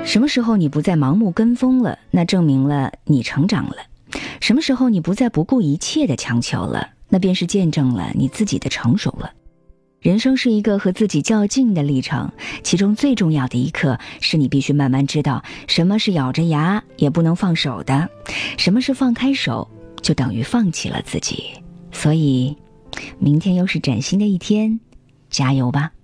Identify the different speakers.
Speaker 1: 什么时候你不再盲目跟风了，那证明了你成长了。什么时候你不再不顾一切的强求了，那便是见证了你自己的成熟了。人生是一个和自己较劲的历程，其中最重要的一课是你必须慢慢知道什么是咬着牙也不能放手的，什么是放开手就等于放弃了自己。所以明天又是崭新的一天，加油吧。